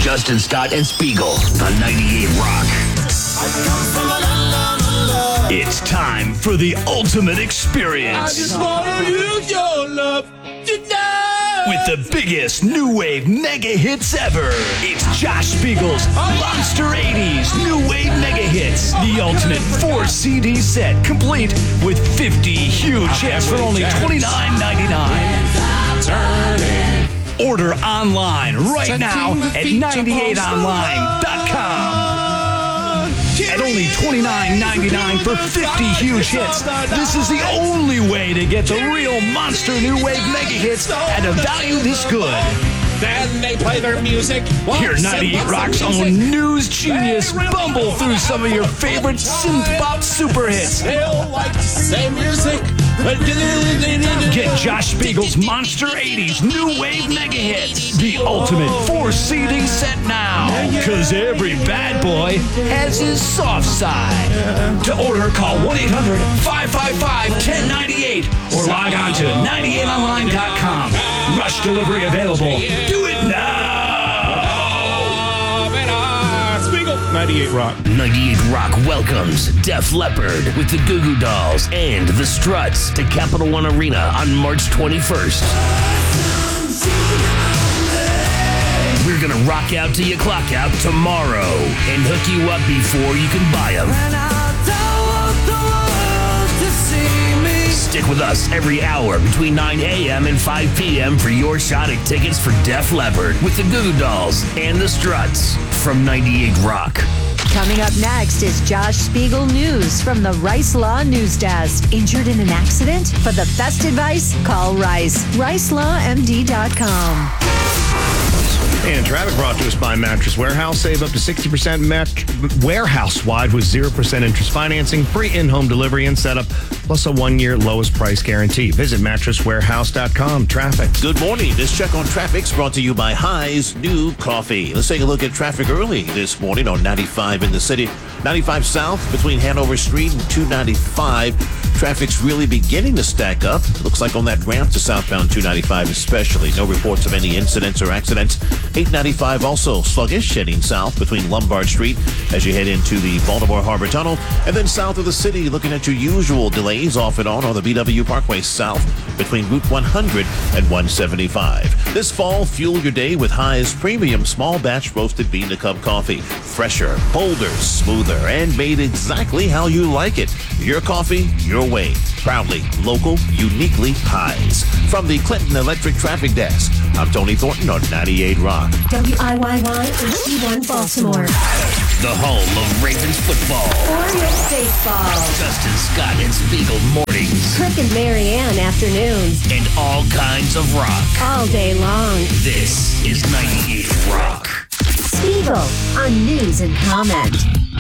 Justin Scott and Spiegel on 98 Rock. It's time for the ultimate experience. I just want to use your love tonight. With the biggest new wave mega hits ever. It's Josh Spiegel's Monster 80s New Wave Mega Hits. The ultimate 4 CD set, complete with 50 huge hits for only $29.99. Order online right now at 98online.com. At only $29.99 for 50 huge hits. This is the only way to get the real Monster New Wave Mega Hits at a value this good. Then they play their music. Hear 98 Rock's own news genius bumble through some of your favorite synth-pop super hits. They'll like to say music. Get Josh Spiegel's Monster 80s New Wave Mega Hits. The ultimate 4 CD set now. Because every bad boy has his soft side. To order, call 1-800-555-1098 or log on to 98online.com. Rush delivery available. Do it now! 98 Rock. 98 Rock welcomes Def Leppard with the Goo Goo Dolls and the Struts to Capital One Arena on March 21st. We're gonna rock out till you clock out tomorrow and hook you up before you can buy them. Stick with us every hour between 9 a.m. and 5 p.m. for your shot at tickets for Def Leppard with the Goo Goo Dolls and the Struts from 98 Rock. Coming up next is Josh Spiegel News from the Rice Law News Desk. Injured in an accident? For the best advice, call Rice. RiceLawMD.com. And traffic brought to us by Mattress Warehouse. Save up to 60% warehouse-wide with 0% interest financing, free in-home delivery and setup, plus a 1-year lowest price guarantee. Visit mattresswarehouse.com. Traffic. Good morning. This check on traffic's brought to you by High's New Coffee. Let's take a look at traffic early this morning on 95 in the city. 95 south between Hanover Street and 295. Traffic's really beginning to stack up. Looks like on that ramp to southbound 295 especially. No reports of any incidents or accidents. 895 also sluggish heading south between Lombard Street as you head into the Baltimore Harbor Tunnel. And then south of the city, looking at your usual delays off and on the BW Parkway south between Route 100 and 175. This fall, fuel your day with High's premium small batch roasted bean to cup coffee. Fresher, bolder, smoother, and made exactly how you like it. Your coffee, your way. Proudly local, uniquely High's. From the Clinton Electric Traffic Desk, I'm Tony Thornton on 98 Rock. WIYY HD1 Baltimore. The home of Ravens football. Orioles baseball. Justin Scott and Spiegel mornings. Crick and Marianne afternoons. And all kinds of rock. All day long. This is 98 Rock. Spiegel on news and comment.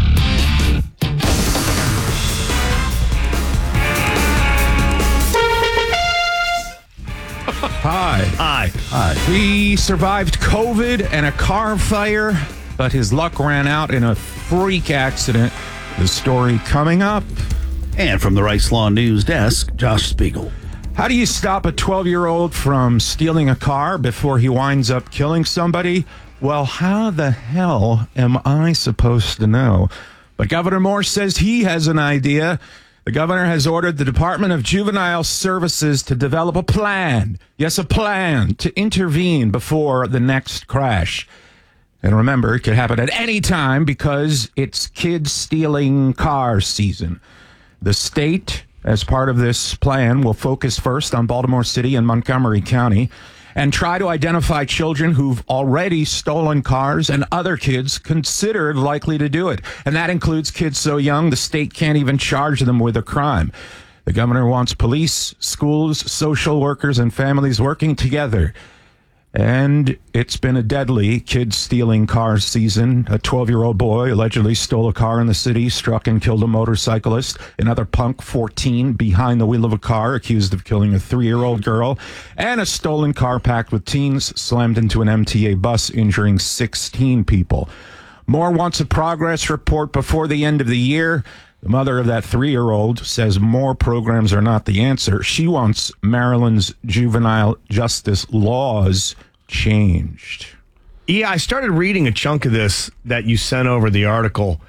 Hi. He survived COVID and a car fire, but his luck ran out in a freak accident. The story coming up. And from the Rice Law News Desk, Josh Spiegel. How do you stop a 12-year-old from stealing a car before he winds up killing somebody? Well, how the hell am I supposed to know? But Governor Moore says he has an idea. The governor has ordered the Department of Juvenile Services to develop a plan. Yes, a plan to intervene before the next crash. And remember, it could happen at any time because it's kids stealing car season. The state, as part of this plan, will focus first on Baltimore City and Montgomery County and try to identify children who've already stolen cars and other kids considered likely to do it. And that includes kids so young the state can't even charge them with a crime. The governor wants police, schools, social workers, and families working together. And it's been a deadly kid stealing car season. A 12-year-old boy allegedly stole a car in the city, struck and killed a motorcyclist. Another punk, 14, behind the wheel of a car, accused of killing a 3-year-old girl. And a stolen car packed with teens slammed into an MTA bus, injuring 16 people. Moore wants a progress report before the end of the year. The mother of that 3-year-old says more programs are not the answer. She wants Maryland's juvenile justice laws changed. Yeah, I started reading a chunk of this that you sent over the article.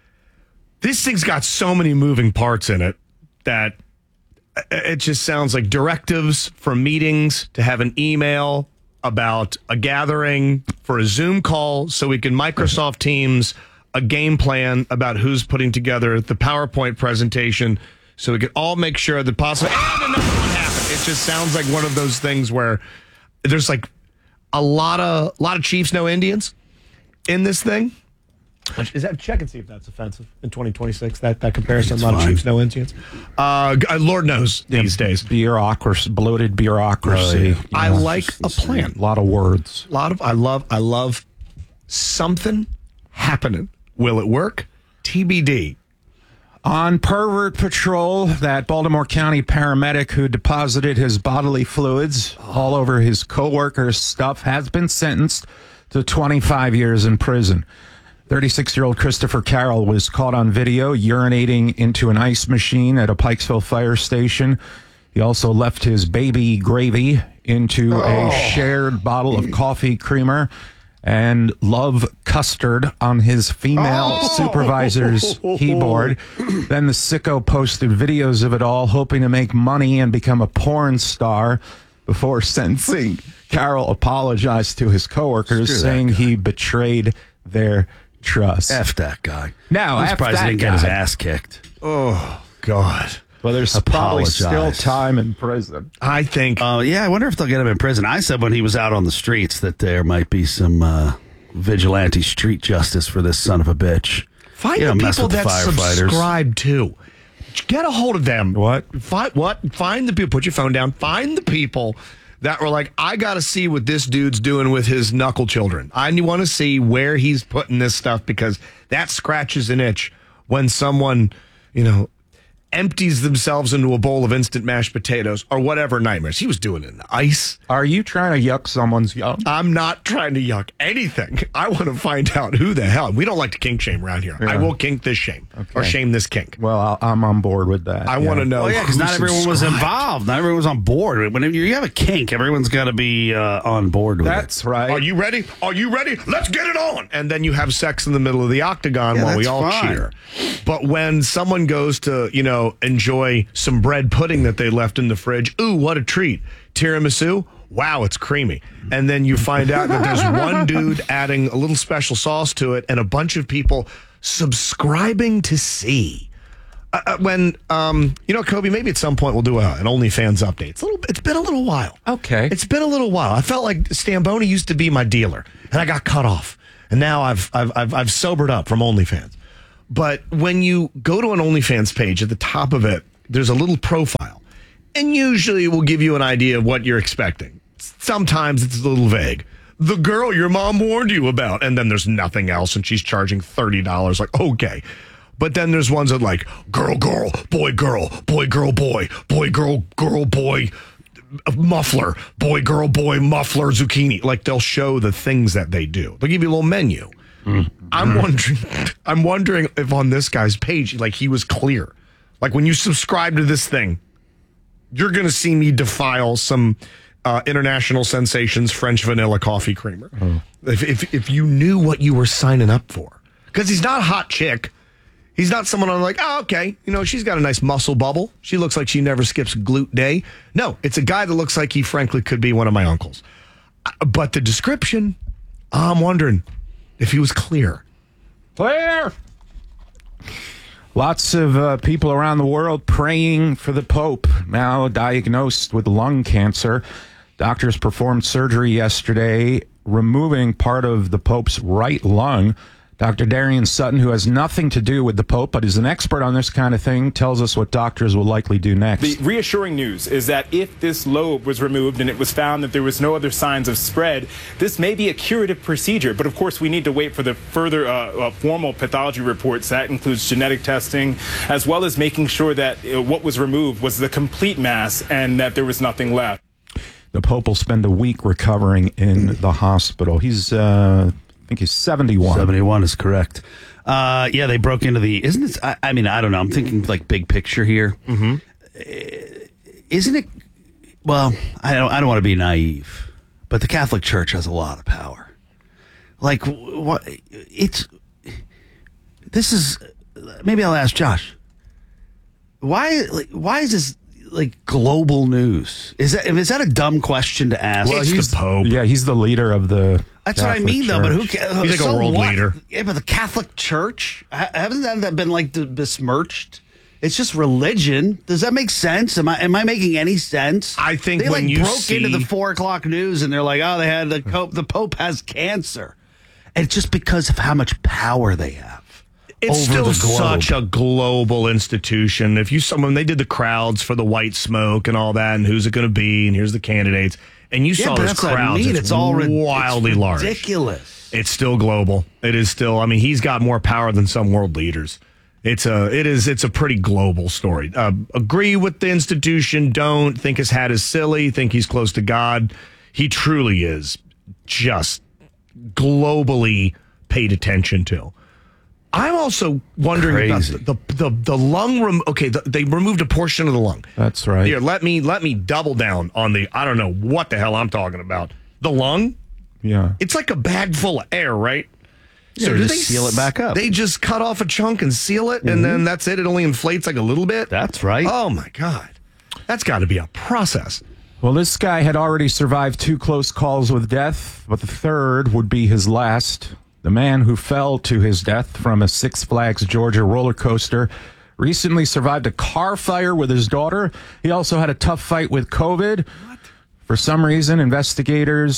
This thing's got so many moving parts in it that it just sounds like directives from meetings to have an email about a gathering for a Zoom call so we can Microsoft Teams a game plan about who's putting together the PowerPoint presentation so we can all make sure that possibly and another one happened. It just sounds like one of those things where there's like a lot of Chiefs, no Indians in this thing. Is that check and see if that's offensive in 2026? That comparison, a lot of Chiefs, no Indians. Lord knows these days. Bureaucracy, bloated bureaucracy. I like a plan. A lot of words. I love something happening. Will it work? TBD. On pervert patrol, that Baltimore County paramedic who deposited his bodily fluids all over his coworkers' stuff has been sentenced to 25 years in prison. 36-year-old Christopher Carroll was caught on video urinating into an ice machine at a Pikesville fire station. He also left his baby gravy into a shared bottle of coffee creamer and love custard on his female supervisor's keyboard. Then the sicko posted videos of it all, hoping to make money and become a porn star. Before sentencing, Carroll apologized to his coworkers, saying he betrayed their trust. F that guy. Now, I'm F surprised that he didn't get guy. his ass kicked. Oh, God. Well, there's probably still time in prison. I think. Yeah, I wonder if they'll get him in prison. I said when he was out on the streets that there might be some vigilante street justice for this son of a bitch. Find the people that subscribe to. Get a hold of them. What? Find the people. Put your phone down. Find the people that were like, I got to see what this dude's doing with his knuckle children. I want to see where he's putting this stuff because that scratches an itch when someone, empties themselves into a bowl of instant mashed potatoes or whatever nightmares. He was doing it in ice. Are you trying to yuck someone's yum? I'm not trying to yuck anything. I want to find out who the hell. We don't like to kink shame around here. Yeah. I will kink this shame or shame this kink. Well, I'm on board with that. I want to know. Well, yeah, because not everyone was involved. Not everyone was on board. When you have a kink, everyone's got to be on board with it. That's right. Are you ready? Are you ready? Let's get it on. And then you have sex in the middle of the octagon while we all cheer. But when someone goes to, enjoy some bread pudding that they left in the fridge, ooh, what a treat. Tiramisu, wow, it's creamy. And then you find out that there's one dude adding a little special sauce to it and a bunch of people subscribing to see. Kobe, maybe at some point we'll do an OnlyFans update. It's been a little while. Okay. It's been a little while. I felt like Stamboni used to be my dealer, and I got cut off. And now I've sobered up from OnlyFans. But when you go to an OnlyFans page, at the top of it, there's a little profile. And usually it will give you an idea of what you're expecting. Sometimes it's a little vague. The girl your mom warned you about. And then there's nothing else, and she's charging $30. Like, okay. But then there's ones that like, girl, boy, girl, boy, girl, boy, girl, boy, muffler, boy, muffler, zucchini. Like, they'll show the things that they do. They'll give you a little menu. Mm-hmm. I'm wondering if on this guy's page, like, he was clear. Like, when you subscribe to this thing, you're going to see me defile some international sensations French vanilla coffee creamer. Oh. If you knew what you were signing up for. Because he's not a hot chick. He's not someone I'm like, oh, okay. She's got a nice muscle bubble. She looks like she never skips glute day. No, it's a guy that looks like he frankly could be one of my uncles. But the description, I'm wondering if he was clear. Clear! Lots of people around the world praying for the Pope, now diagnosed with lung cancer. Doctors performed surgery yesterday, removing part of the Pope's right lung. Dr. Darian Sutton, who has nothing to do with the Pope, but is an expert on this kind of thing, tells us what doctors will likely do next. The reassuring news is that if this lobe was removed and it was found that there was no other signs of spread, this may be a curative procedure. But of course, we need to wait for the further formal pathology reports. That includes genetic testing, as well as making sure that what was removed was the complete mass and that there was nothing left. The Pope will spend a week recovering in the hospital. He's... I think he's 71. 71 is correct. Yeah, they broke into the... Isn't it... I mean, I don't know. I'm thinking like big picture here. Mm-hmm. Isn't it... Well, I don't want to be naive, but the Catholic Church has a lot of power. Like, what? This is. Maybe I'll ask Josh. Why is this like global news? Is that a dumb question to ask? Well, he's the Pope. Yeah, he's the leader of the. That's Catholic what I mean, though. But who cares? He's like a world leader. Yeah, but the Catholic Church haven't that been like besmirched? It's just religion. Does that make sense? Am I making any sense? I think they when you broke see into the 4:00 news and they're like, oh, they had the Pope has cancer, and it's just because of how much power they have. It's over still the globe. such a global institution. If you when they did the crowds for the white smoke and all that, and who's it going to be, and here's the candidates, and you saw but those that's what I crowds, mean. it's all wildly large. Ridiculous. It's still global. It is still. I mean, he's got more power than some world leaders. It's a pretty global story. Agree with the institution. Don't think his hat is silly. Think he's close to God. He truly is just globally paid attention to. I'm also wondering about the lung. They removed a portion of the lung. That's right. Here, let me double down on the. I don't know what the hell I'm talking about. The lung. Yeah. It's like a bag full of air, right? Yeah, so they do just seal it back up. They just cut off a chunk and seal it, and then that's it. It only inflates like a little bit. That's right. Oh my God, that's got to be a process. Well, this guy had already survived 2 close calls with death, but the third would be his last. The man who fell to his death from a Six Flags Georgia roller coaster recently survived a car fire with his daughter. He also had a tough fight with COVID. What? For some reason, investigators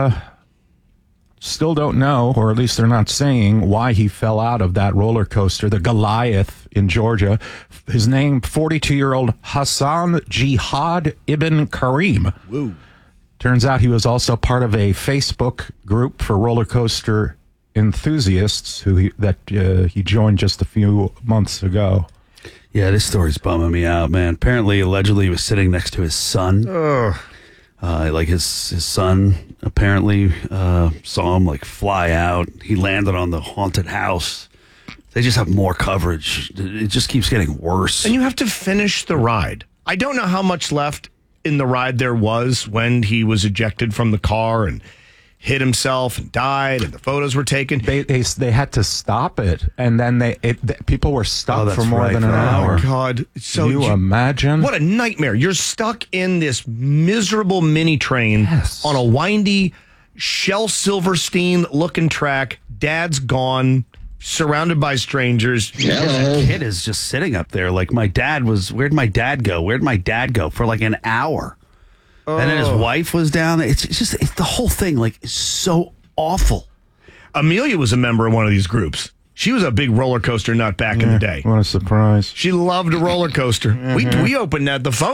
still don't know, or at least they're not saying, why he fell out of that roller coaster, the Goliath in Georgia. His name, 42-year-old Hassan Jihad Ibn Karim. Woo. Turns out he was also part of a Facebook group for roller coaster enthusiasts he joined just a few months ago. Yeah, this story's bumming me out, man. Apparently, allegedly, he was sitting next to his son. Like his son apparently saw him like fly out. He landed on the haunted house. They just have more coverage. It just keeps getting worse. And you have to finish the ride. I don't know how much left in the ride there was when he was ejected from the car and hit himself and died, and the photos were taken. They had to stop it, and then people were stuck for more than an hour. Oh my God! So you imagine what a nightmare! You're stuck in this miserable mini train on a windy Shel Silverstein looking track. Dad's gone, surrounded by strangers. Yeah, the kid is just sitting up there like, where'd my dad go? Where'd my dad go for like an hour? And then his wife was down there. It's the whole thing like is so awful. Amelia was a member of one of these groups. She was a big roller coaster nut back in the day. What a surprise. She loved a roller coaster. We opened the phone